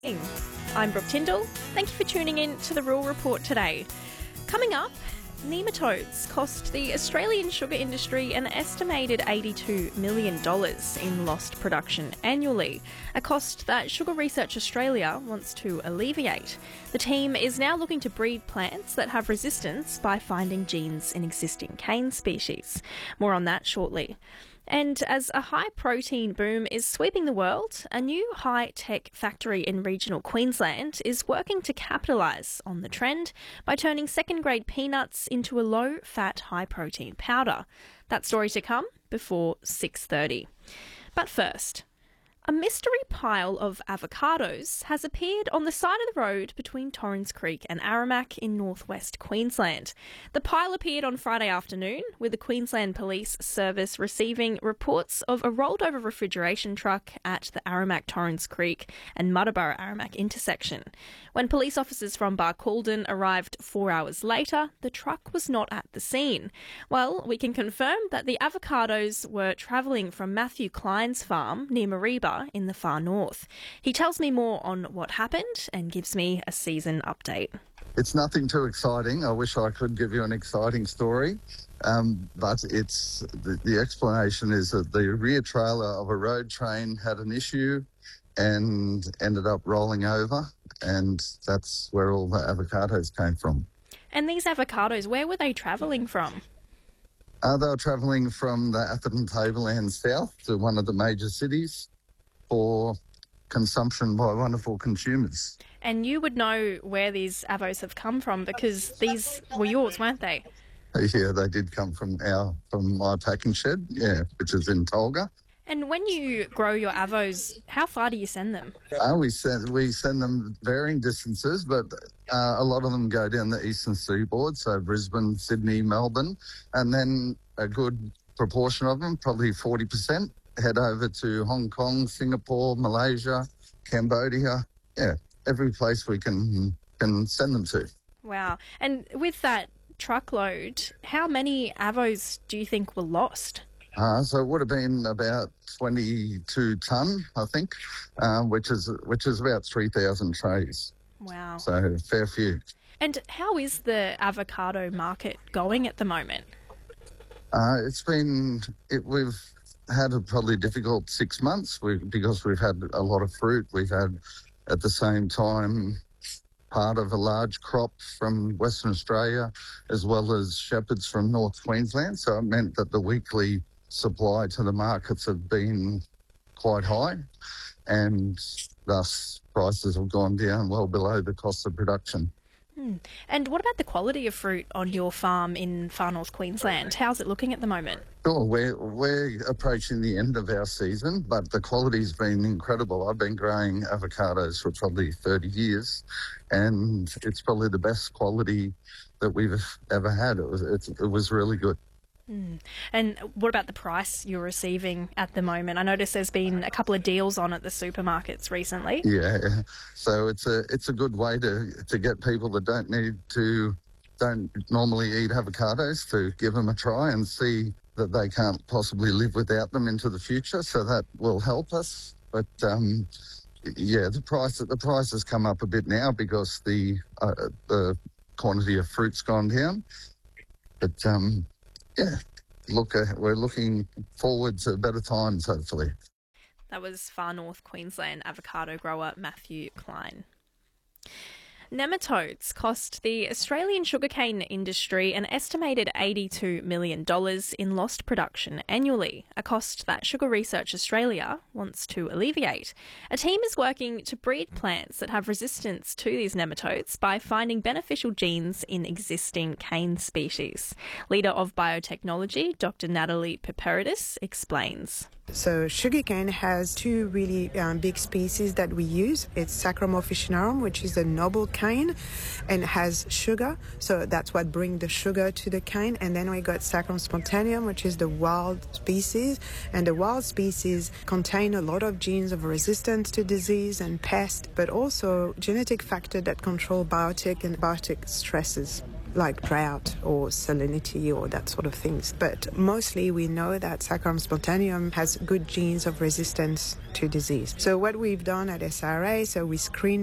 I'm Brooke Tyndall. Thank you for tuning in to the Rural Report today. Coming up, nematodes cost the Australian sugar industry an estimated $82 million in lost production annually, a cost that Sugar Research Australia wants to alleviate. The team is now looking to breed plants that have resistance by finding genes in existing cane species. More on that shortly. And as a high-protein boom is sweeping the world, a new high-tech factory in regional Queensland is working to capitalise on the trend by turning second-grade peanuts into a low-fat, high-protein powder. That story to come before 6:30. But first, a mystery pile of avocados has appeared on the side of the road between Torrens Creek and Aramac in northwest Queensland. The pile appeared on Friday afternoon, with the Queensland Police Service receiving reports of a rolled-over refrigeration truck at the Aramac-Torrens Creek and Muttaburra-Aramac intersection. When police officers from Barcaldine arrived 4 hours later, the truck was not at the scene. Well, we can confirm that the avocados were travelling from Matthew Klein's farm near Mareeba in the far north. He tells me more on what happened and gives me a season update. It's nothing too exciting. I wish I could give you an exciting story, but it's the explanation is that the rear trailer of a road train had an issue and ended up rolling over, and that's where all the avocados came from. And these avocados, where were they travelling from? They were travelling from the Atherton Tableland south to one of the major cities for consumption by wonderful consumers. And you would know where these avos have come from because these were yours, weren't they? Yeah, they did come from my packing shed, which is in Tolga. And when you grow your avos, how far do you send them? We send them varying distances, but a lot of them go down the eastern seaboard, so Brisbane, Sydney, Melbourne, and then a good proportion of them, probably 40%, head over to Hong Kong, Singapore, Malaysia, Cambodia. Yeah, every place we can send them to. Wow. And with that truckload, how many avos do you think were lost? So it would have been about 22 tonne, I think, which is about 3,000 trays. Wow. So a fair few. And how is the avocado market going at the moment? We've had a probably difficult 6 months because we've had a lot of fruit. We've had, at the same time, part of a large crop from Western Australia, as well as shepherds from North Queensland. So it meant that the weekly supply to the markets have been quite high, and thus prices have gone down well below the cost of production. And what about the quality of fruit on your farm in far north Queensland? How's it looking at the moment? Sure, we're approaching the end of our season, but the quality's been incredible. I've been growing avocados for probably 30 years, and it's probably the best quality that we've ever had. It was really good. And what about the price you're receiving at the moment? I noticed there's been a couple of deals on at the supermarkets recently. Yeah, so it's a good way to get people that don't normally eat avocados to give them a try and see that they can't possibly live without them into the future. So that will help us. But the price has come up a bit now because the quantity of fruit's gone down. But we're looking forward to better times, hopefully. That was far north Queensland avocado grower Matthew Klein. Nematodes cost the Australian sugarcane industry an estimated $82 million in lost production annually, a cost that Sugar Research Australia wants to alleviate. A team is working to breed plants that have resistance to these nematodes by finding beneficial genes in existing cane species. Leader of biotechnology, Dr. Natalie Peperidis, explains. So sugarcane has two really big species that we use. It's Saccharum officinarum, which is a noble cane and has sugar. So that's what brings the sugar to the cane. And then we got Saccharum spontaneum, which is the wild species. And the wild species contain a lot of genes of resistance to disease and pest, but also genetic factors that control biotic and biotic stresses. like drought or salinity or that sort of things. But mostly we know that Saccharum spontaneum has good genes of resistance to disease. So what we've done at SRA, so we screen